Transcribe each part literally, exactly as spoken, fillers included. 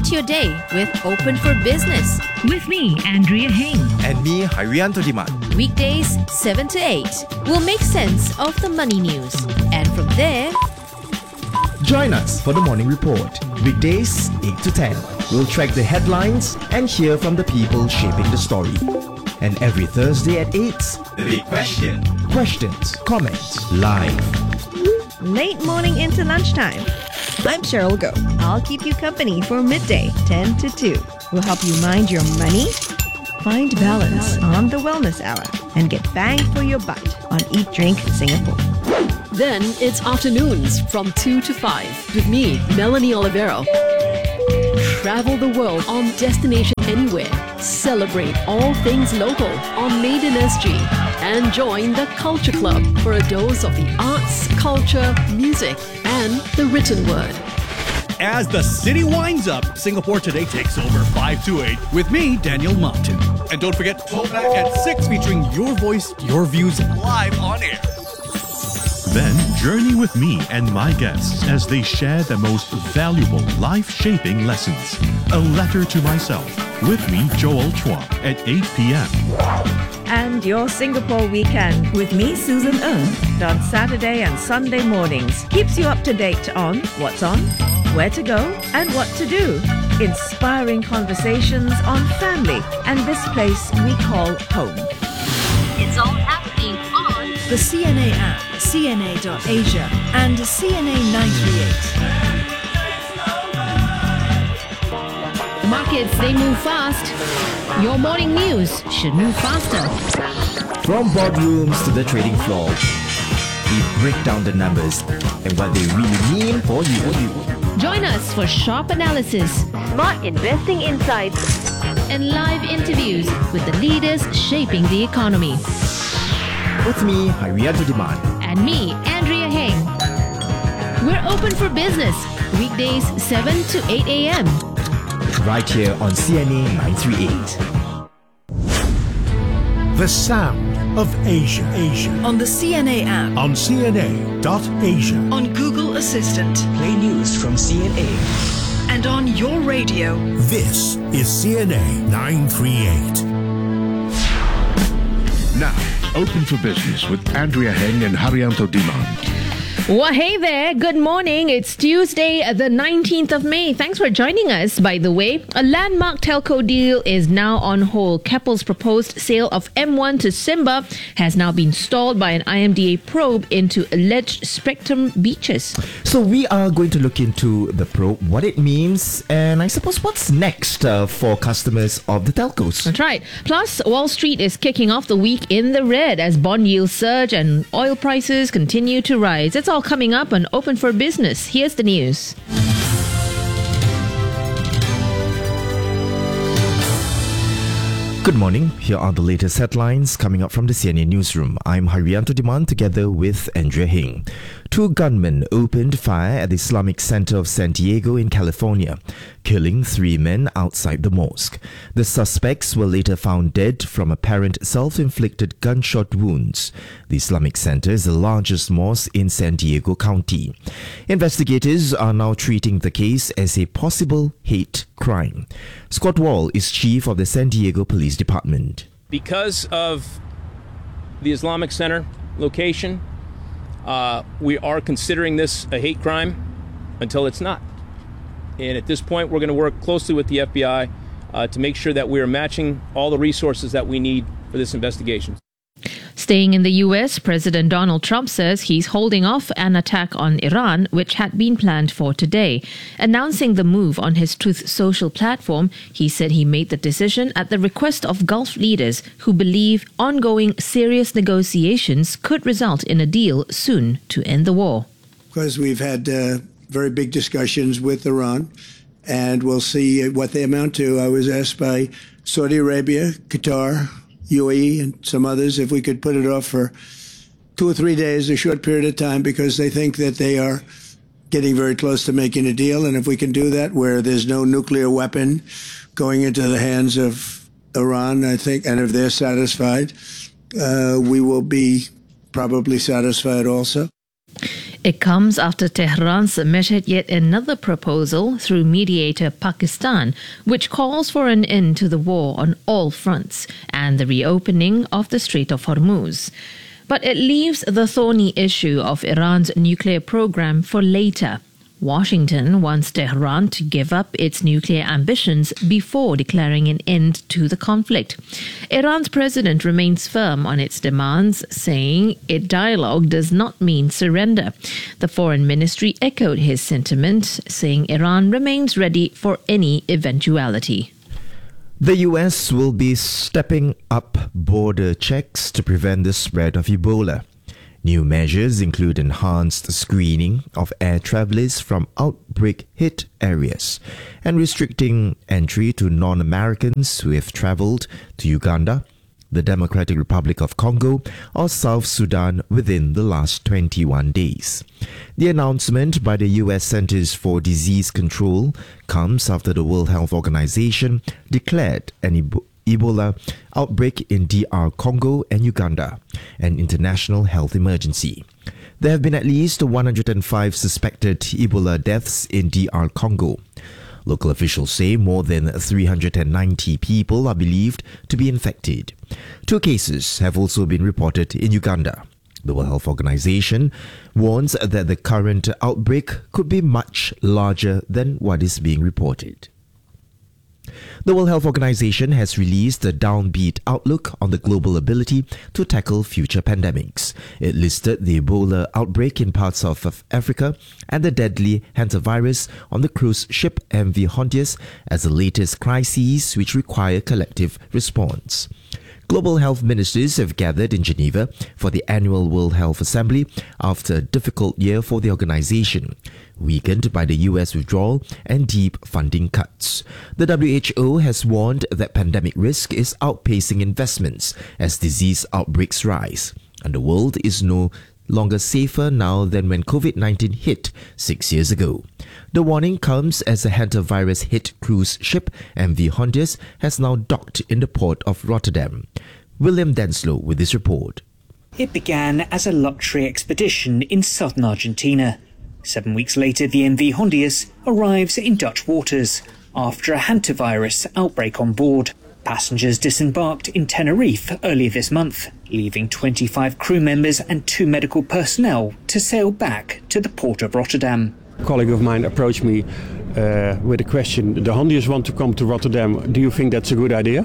Start your day with Open for Business. With me, Andrea Heng. And me, Harianto Diman. Weekdays, seven to eight. We'll make sense of the money news. And from there, join us for the Morning Report. Weekdays, eight to ten. We'll track the headlines and hear from the people shaping the story. And every Thursday at eight, The Big Question. questions, comments, live. Late morning into lunchtime. I'm Cheryl Go. I'll keep you company for midday, ten to two. We'll help you mind your money, find balance on the Wellness Hour, and get bang for your buck on Eat Drink Singapore. Then it's afternoons from two to five with me, Melanie Olivero. Travel the world on Destination Anywhere. Celebrate all things local on Made in S G. And join the Culture Club for a dose of the arts, culture, music, and the written word. As the city winds up, Singapore Today takes over five to eight with me, Daniel Martin. And don't forget, Throwback at six featuring your voice, your views live on air. Then journey with me and my guests as they share the most valuable life-shaping lessons. A letter to myself with me, Joel Chua, at eight p.m. And your Singapore weekend with me, Susan Ng, on Saturday and Sunday mornings. Keeps you up to date on what's on, where to go, and what to do. Inspiring conversations on family and this place we call home. it's all happening on The C N A app, C N A dot Asia, and C N A nine thirty-eight. Markets, they move fast. Your morning news should move faster. From boardrooms to the trading floor, we break down the numbers and what they really mean for you. Join us for sharp analysis, smart investing insights, and live interviews with the leaders shaping the economy. With me, Harianto Diman. And me, Andrea Heng. We're open for business. Weekdays seven to eight a.m. Right here on C N A nine thirty-eight. The sound of Asia. Asia. On the C N A app, On C N A dot Asia. on Google Assistant, Play news from C N A. and on your radio. This is C N A nine thirty-eight. Now, Open for Business with Andrea Heng and Harianto Diman. Well, hey there. Good morning. It's Tuesday, the nineteenth of May. Thanks for joining us, by the way. A landmark telco deal is now on hold. Keppel's proposed sale of M one to Simba has now been stalled by an I M D A probe into alleged spectrum breaches. So we are going to look into the probe, what it means, and I suppose what's next uh, for customers of the telcos. That's right. Plus, Wall Street is kicking off the week in the red as bond yields surge and oil prices continue to rise. It's all coming up on Open for Business. Here's the news. Good morning. Here are the latest headlines coming up from the C N A newsroom. I'm Harianto Diman together with Andrea Heng. Two gunmen opened fire at the Islamic Center of San Diego in California, killing three men outside the mosque. The suspects were later found dead from apparent self-inflicted gunshot wounds. The Islamic Center is the largest mosque in San Diego County. Investigators are now treating the case as a possible hate crime. Scott Wall is chief of the San Diego Police Department. Because of the Islamic Center location, uh, we are considering this a hate crime until it's not. And at this point, we're going to work closely with the F B I uh, to make sure that we are matching all the resources that we need for this investigation. Staying in the U S, President Donald Trump says he's holding off an attack on Iran, which had been planned for today. Announcing the move on his Truth Social platform, he said he made the decision at the request of Gulf leaders who believe ongoing serious negotiations could result in a deal soon to end the war. Because we've had uh, very big discussions with Iran, and we'll see what they amount to. I was asked by Saudi Arabia, Qatar, U A E, and some others if we could put it off for two or three days, a short period of time, because they think that they are getting very close to making a deal. And if we can do that where there's no nuclear weapon going into the hands of Iran, I think, and if they're satisfied, uh, we will be probably satisfied also. It comes after Tehran submitted yet another proposal through mediator Pakistan, which calls for an end to the war on all fronts and the reopening of the Strait of Hormuz. But it leaves the thorny issue of Iran's nuclear program for later. Washington wants Tehran to give up its nuclear ambitions before declaring an end to the conflict. Iran's president remains firm on its demands, saying it dialogue does not mean surrender. The foreign ministry echoed his sentiment, saying Iran remains ready for any eventuality. The U S will be stepping up border checks to prevent the spread of Ebola. New measures include enhanced screening of air travelers from outbreak-hit areas and restricting entry to non-Americans who have traveled to Uganda, the Democratic Republic of Congo, or South Sudan within the last twenty-one days. The announcement by the U S Centers for Disease Control comes after the World Health Organization declared an Ebola Ebola outbreak in D R Congo and Uganda, an international health emergency. There have been at least one hundred five suspected Ebola deaths in D R Congo. Local officials say more than three hundred ninety people are believed to be infected. Two cases have also been reported in Uganda. The World Health Organization warns that the current outbreak could be much larger than what is being reported. The World Health Organization has released a downbeat outlook on the global ability to tackle future pandemics. It listed the Ebola outbreak in parts of Africa and the deadly hantavirus on the cruise ship M V Hondius as the latest crises which require collective response. Global health ministers have gathered in Geneva for the annual World Health Assembly after a difficult year for the organization, weakened by the U S withdrawal and deep funding cuts. The W H O has warned that pandemic risk is outpacing investments as disease outbreaks rise, and the world is no longer safer now than when COVID nineteen hit six years ago. The warning comes as a hantavirus hit cruise ship M V Hondius has now docked in the port of Rotterdam. William Denslow with this report. It began as a luxury expedition in southern Argentina. Seven weeks later, the M V Hondius arrives in Dutch waters after a hantavirus outbreak on board. Passengers disembarked in Tenerife earlier this month, leaving twenty-five crew members and two medical personnel to sail back to the port of Rotterdam. A colleague of mine approached me uh, with a question. The Hondius want to come to Rotterdam. Do you think that's a good idea?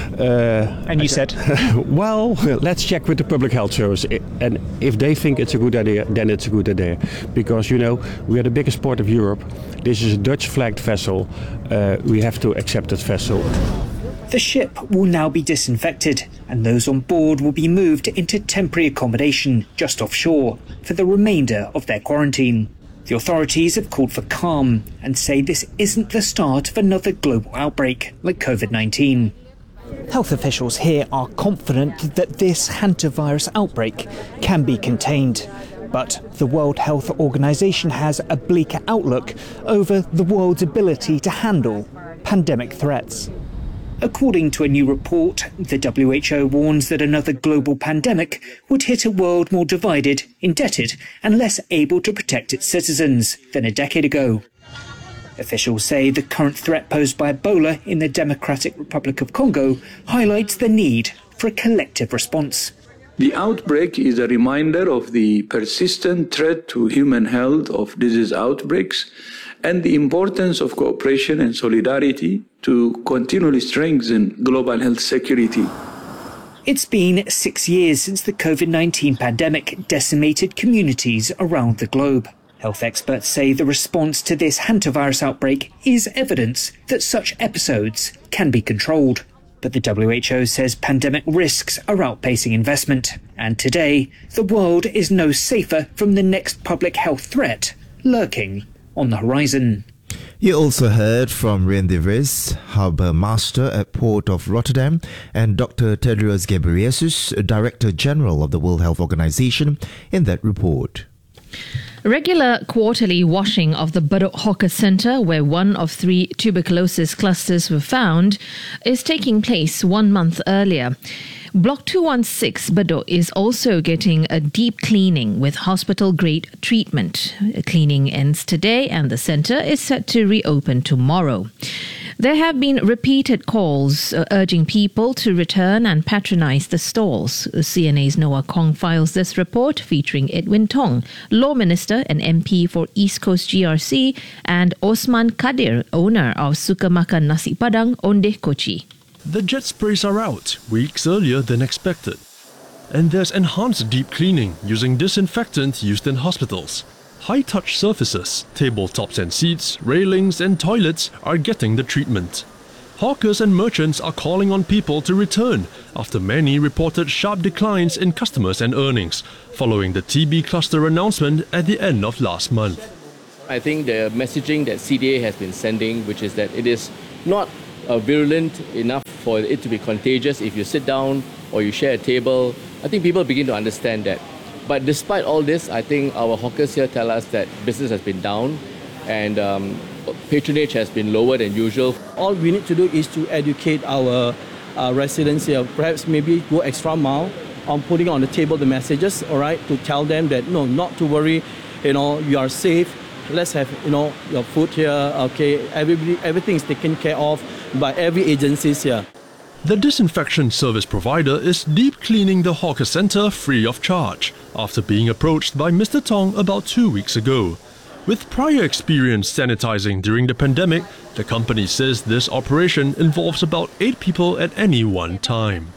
Uh, and you said? Well, let's check with the Public Health Service. And if they think it's a good idea, then it's a good idea. Because, you know, we are the biggest port of Europe. This is a Dutch-flagged vessel. Uh, we have to accept that vessel. The ship will now be disinfected, and those on board will be moved into temporary accommodation just offshore for the remainder of their quarantine. The authorities have called for calm and say this isn't the start of another global outbreak like COVID nineteen. Health officials here are confident that this hantavirus outbreak can be contained. But the World Health Organization has a bleaker outlook over the world's ability to handle pandemic threats. According to a new report, the W H O warns that another global pandemic would hit a world more divided, indebted, and less able to protect its citizens than a decade ago. Officials say the current threat posed by Ebola in the Democratic Republic of Congo highlights the need for a collective response. The outbreak is a reminder of the persistent threat to human health of disease outbreaks and the importance of cooperation and solidarity to continually strengthen global health security. It's been six years since the COVID nineteen pandemic decimated communities around the globe. Health experts say the response to this hantavirus outbreak is evidence that such episodes can be controlled. But the W H O says pandemic risks are outpacing investment. And today, the world is no safer from the next public health threat lurking on the horizon. You also heard from Rijn de Vries, Harbour Master at Port of Rotterdam, and Doctor Tedros Ghebreyesus, Director General of the World Health Organization, in that report. Regular quarterly washing of the Bedok Hawker Centre, where one of three tuberculosis clusters were found, is taking place one month earlier. Block two one six Bedok is also getting a deep cleaning with hospital-grade treatment. Cleaning ends today and the centre is set to reopen tomorrow. There have been repeated calls uh, urging people to return and patronise the stalls. C N A's Noah Kong files this report featuring Edwin Tong, Law Minister and M P for East Coast G R C, and Osman Kadir, owner of Suka Makan Nasi Padang, Onde Kochi. The jet sprays are out weeks earlier than expected. And there's enhanced deep cleaning using disinfectant used in hospitals. High-touch surfaces, tabletops and seats, railings and toilets are getting the treatment. Hawkers and merchants are calling on people to return after many reported sharp declines in customers and earnings following the T B cluster announcement at the end of last month. I think the messaging that C D A has been sending, which is that it is not uh, virulent enough for it to be contagious if you sit down or you share a table, I think people begin to understand that. But despite all this, I think our hawkers here tell us that business has been down and um, patronage has been lower than usual. All we need to do is to educate our uh, residents here, perhaps maybe go extra mile on putting on the table the messages, all right, to tell them that, no, not to worry, you know, you are safe. Let's have, you know, your food here, okay, everybody, everything is taken care of by every agency here. The disinfection service provider is deep cleaning the hawker centre free of charge after being approached by Mister Tong about two weeks ago. With prior experience sanitising during the pandemic, the company says this operation involves about eight people at any one time.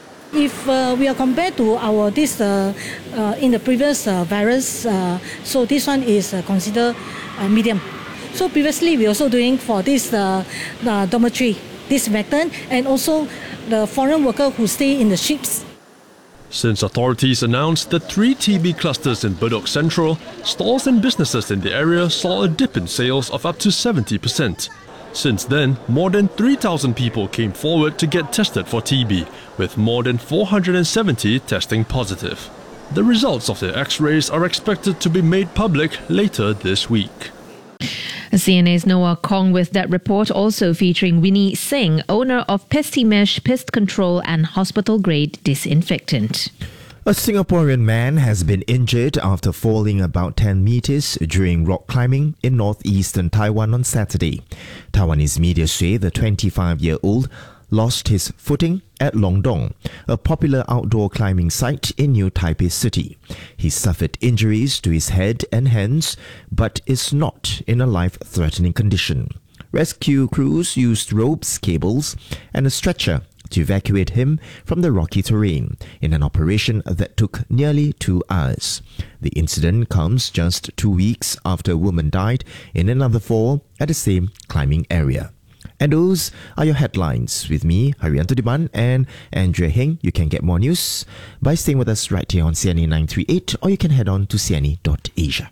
If uh, we are compared to our this uh, uh, in the previous uh, virus, uh, so this one is uh, considered uh, medium. So previously we also doing for this uh, uh, dormitory, this method, and also the foreign worker who stay in the ships. Since authorities announced the three T B clusters in Bedok Central, stalls and businesses in the area saw a dip in sales of up to seventy percent. Since then, more than three thousand people came forward to get tested for T B, with more than four hundred seventy testing positive. The results of their X-rays are expected to be made public later this week. C N A's Noah Kong with that report, also featuring Winnie Singh, owner of Pestimesh Pest Control and hospital-grade disinfectant. A Singaporean man has been injured after falling about ten meters during rock climbing in northeastern Taiwan on Saturday. Taiwanese media say the twenty-five-year-old lost his footing at Longdong, a popular outdoor climbing site in New Taipei City. He suffered injuries to his head and hands, but is not in a life-threatening condition. Rescue crews used ropes, cables, and a stretcher to evacuate him from the rocky terrain in an operation that took nearly two hours. The incident comes just two weeks after a woman died in another fall at the same climbing area. And those are your headlines. With me, Haryanto Diman and Andrea Heng. You can get more news by staying with us right here on C N A nine three eight, or you can head on to C N A dot asia.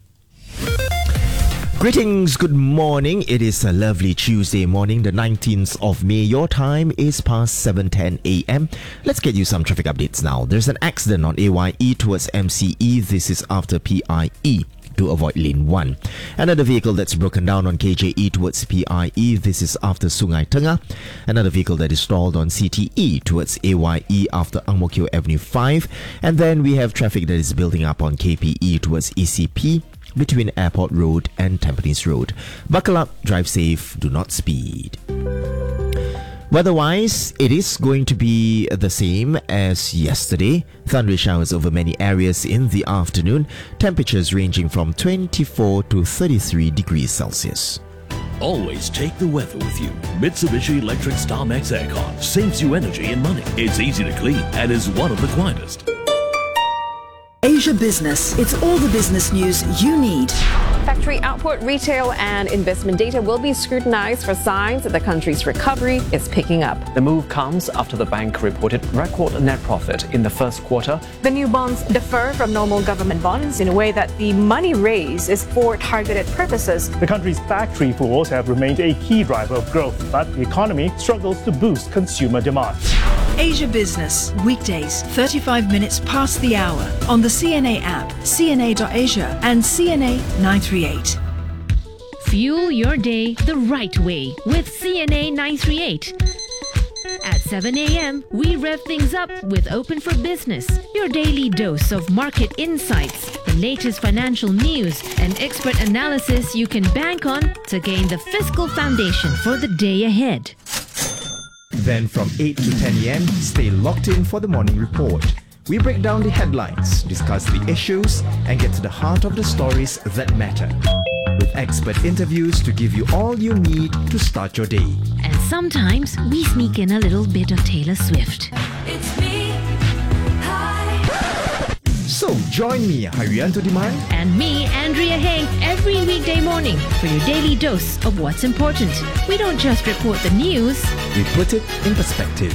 Greetings, good morning. It is a lovely Tuesday morning, the nineteenth of May. Your time is past seven ten a m. Let's get you some traffic updates now. There's an accident on A Y E towards M C E. This is after P I E to avoid lane one. Another vehicle that's broken down on K J E towards P I E. This is after Sungai Tengah. Another vehicle that is stalled on C T E towards A Y E after Ang Mo Kio Avenue five. And then we have traffic that is building up on K P E towards E C P between Airport Road and Tampines Road. Buckle up, drive safe, do not speed. Weather-wise, it is going to be the same as yesterday. Thundery showers over many areas in the afternoon. Temperatures ranging from twenty-four to thirty-three degrees Celsius. Always take the weather with you. Mitsubishi Electric Starmax Aircon saves you energy and money. It's easy to clean and is one of the quietest. Asia Business. It's all the business news you need. Factory output, retail and investment data will be scrutinized for signs that the country's recovery is picking up. The move comes after the bank reported record net profit in the first quarter. The new bonds differ from normal government bonds in a way that the money raised is for targeted purposes. The country's factory pools have remained a key driver of growth, but the economy struggles to boost consumer demand. Asia Business, weekdays, thirty-five minutes past the hour on the C N A app, C N A dot asia and C N A nine three eight. Fuel your day the right way with C N A nine three eight. At seven a.m., we rev things up with Open for Business, your daily dose of market insights, the latest financial news, and expert analysis you can bank on to gain the fiscal foundation for the day ahead. Then from eight to ten a.m., stay locked in for the morning report. We break down the headlines, discuss the issues, and get to the heart of the stories that matter. With expert interviews to give you all you need to start your day. And sometimes we sneak in a little bit of Taylor Swift. It's me. Hi. So join me, Haryanto Demand, and me, Andrea Heng, every weekday morning for your daily dose of what's important. We don't just report the news, we put it in perspective.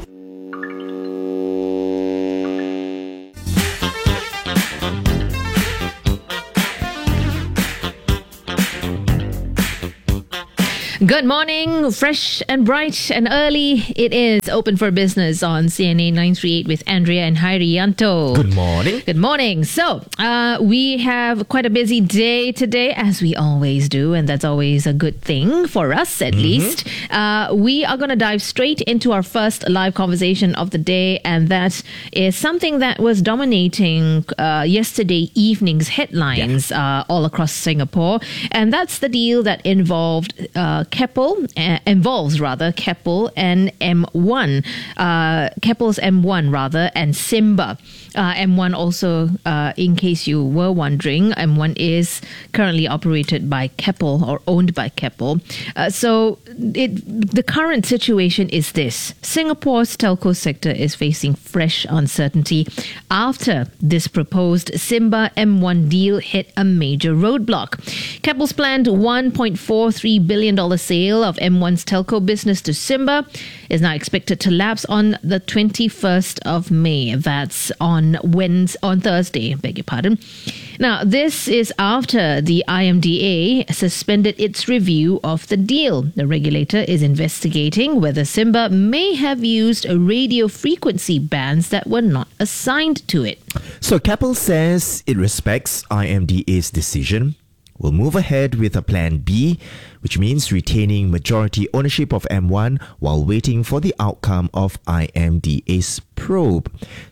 Good morning, fresh and bright and early. It is Open for Business on C N A nine thirty-eight with Andrea and Haryanto. Good morning. Good morning. So, uh, we have quite a busy day today, as we always do, and that's always a good thing for us, at mm-hmm. least. Uh, we are going to dive straight into our first live conversation of the day, and that is something that was dominating uh, yesterday evening's headlines yeah. uh, all across Singapore, and that's the deal that involved uh, Keppel, uh, involves rather Keppel and M one, uh, Keppel's M one rather, and Simba. Uh, M one also, uh, in case you were wondering, M one is currently operated by Keppel or owned by Keppel. Uh, so it, the current situation is this. Singapore's telco sector is facing fresh uncertainty after this proposed Simba M one deal hit a major roadblock. Keppel's planned one point four three billion dollars sale of M one's telco business to Simba is now expected to lapse on the twenty-first of May. That's on Wednesday, on Thursday, beg your pardon. Now, this is after the I M D A suspended its review of the deal. The regulator is investigating whether Simba may have used radio frequency bands that were not assigned to it. So Keppel says it respects I M D A's decision. We'll move ahead with a plan B, which means retaining majority ownership of M one while waiting for the outcome of I M D A's probe.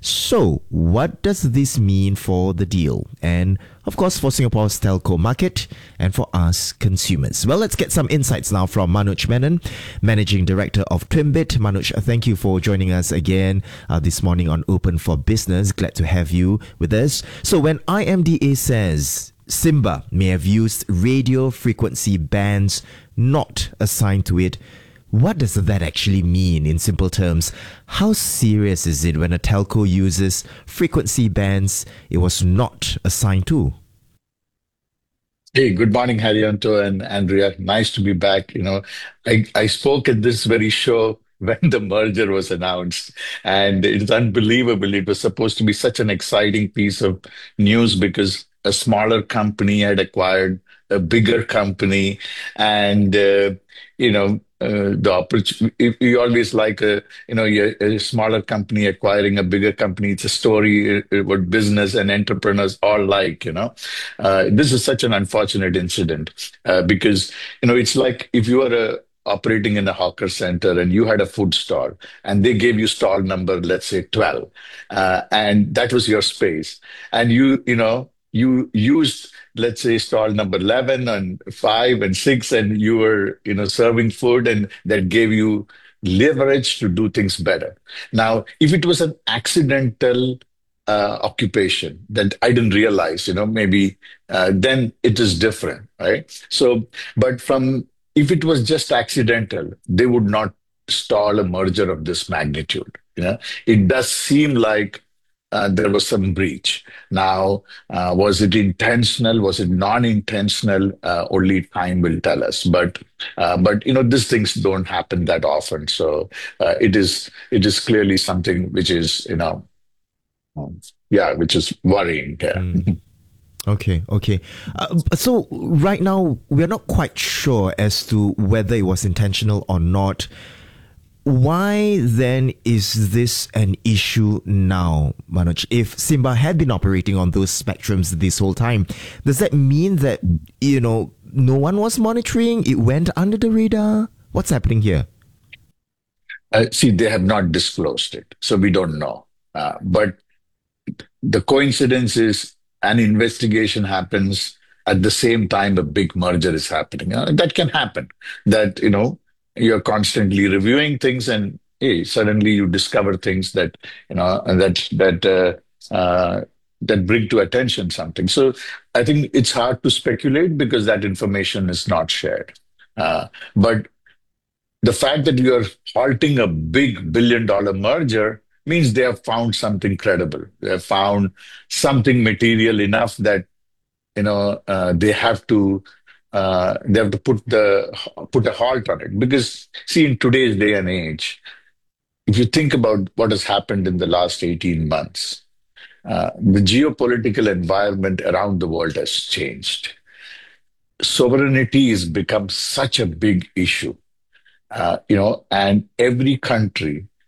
So, what does this mean for the deal? And, of course, for Singapore's telco market and for us consumers. Well, let's get some insights now from Manoj Menon, Managing Director of Twimbit. Manoj, thank you for joining us again uh, this morning on Open for Business. Glad to have you with us. So, when I M D A says Simba may have used radio frequency bands not assigned to it, what does that actually mean in simple terms? How serious is it when a telco uses frequency bands it was not assigned to? Hey, good morning, Haryanto and Andrea. Nice to be back. You know, I, I spoke at this very show when the merger was announced, and it's unbelievable. It was supposed to be such an exciting piece of news because a smaller company had acquired a bigger company, and uh, you know uh, the opportunity. You always like a you know a, a smaller company acquiring a bigger company. It's a story uh, what business and entrepreneurs all like. You know, uh, this is such an unfortunate incident uh, because you know it's like if you are a operating in a hawker center and you had a food stall and they gave you stall number, let's say twelve, uh, and that was your space, and you you know. You used, let's say, stall number eleven and five and six, and you were, you know, serving food, and that gave you leverage to do things better. Now, if it was an accidental uh, occupation that I didn't realize, you know, maybe uh, then it is different, right? So, but from, if it was just accidental, they would not stall a merger of this magnitude. You know, it does seem like Uh, there was some breach. Now, uh, was it intentional? Was it non-intentional? Uh, only time will tell us. But, uh, but you know, these things don't happen that often. So uh, it is, it is clearly something which is, you know, um, yeah, which is worrying. Yeah. Mm. Okay, okay. Uh, so right now, we're not quite sure as to whether it was intentional or not. Why then is this an issue now, Manoj? If Simba had been operating on those spectrums this whole time, does that mean that, you know, no one was monitoring? It went under the radar? What's happening here? Uh, see, they have not disclosed it, so we don't know. Uh, but the coincidence is an investigation happens at the same time a big merger is happening. Uh, that can happen. That, you know, you're constantly reviewing things and hey, suddenly you discover things that, you know, that, that, uh, uh, that bring to attention something. So I think it's hard to speculate because that information is not shared. Uh, but the fact that you are halting a big billion dollar merger means they have found something credible. They have found something material enough that, you know, uh, they have to uh, they have to put the put a halt on it. Because see, in today's day and age, if you think about what has happened in the last eighteen months, uh, the geopolitical environment around the world has changed. Sovereignty has become such a big issue. Uh, you know, and every country